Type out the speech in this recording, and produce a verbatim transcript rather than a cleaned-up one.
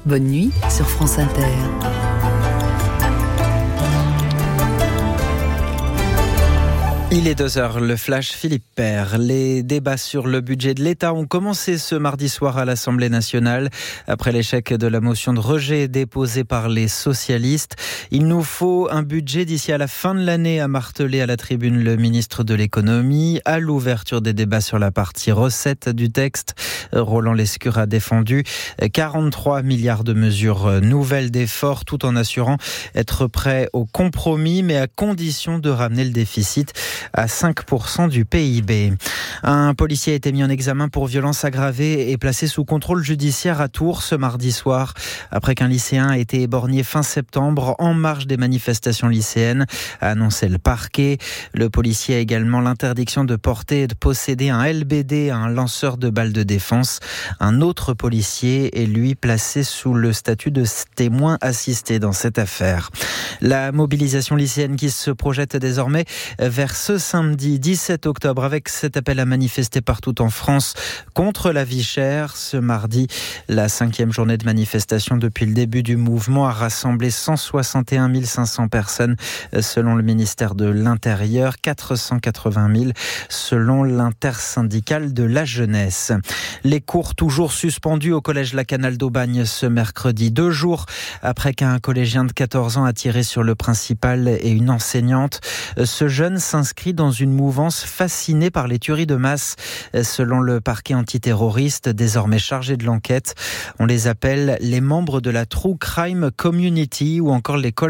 Bonne nuit sur France Inter. Il est deux heures, le flash Philippe Père. Les débats sur le budget de l'État ont commencé ce mardi soir à l'Assemblée nationale. Après l'échec de la motion de rejet déposée par les socialistes, il nous faut un budget d'ici à la fin de l'année, a martelé à la tribune le ministre de l'économie. À l'ouverture des débats sur la partie recettes du texte, Roland Lescure a défendu quarante-trois milliards de mesures nouvelles d'efforts, tout en assurant être prêt au compromis, mais à condition de ramener le déficit à cinq pour cent du P I B. Un policier a été mis en examen pour violence aggravée et placé sous contrôle judiciaire à Tours ce mardi soir, après qu'un lycéen a été éborgné fin septembre en marge des manifestations lycéennes, a annoncé le parquet. Le policier a également l'interdiction de porter et de posséder un L B D, un lanceur de balles de défense. Un autre policier est lui placé sous le statut de témoin assisté dans cette affaire. La mobilisation lycéenne qui se projette désormais vers ce samedi dix-sept octobre avec cet appel à manifester partout en France contre la vie chère. Ce mardi, la cinquième journée de manifestation depuis le début du mouvement a rassemblé cent soixante et un mille cinq cents personnes selon le ministère de l'Intérieur, quatre cent quatre-vingt mille selon l'intersyndicale de la jeunesse. Les cours toujours suspendus au collège La Canale d'Aubagne ce mercredi, deux jours après qu'un collégien de quatorze ans a tiré sur le principal et une enseignante. Ce jeune s'inscrit dans une mouvance fascinée par les tueries de masse, selon le parquet antiterroriste désormais chargé de l'enquête. On les appelle les membres de la True Crime Community ou encore l'école